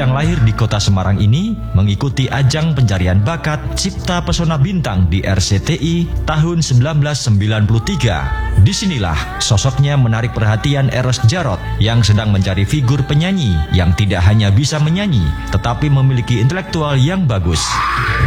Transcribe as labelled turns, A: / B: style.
A: yang lahir di kota Semarang ini mengikuti ajang pencarian bakat Cipta Pesona Bintang di RCTI tahun 1993. Disinilah sosoknya menarik perhatian Eros Djarot yang sedang mencari figur penyanyi yang tidak hanya bisa menyanyi, tetapi memiliki intelektual yang bagus.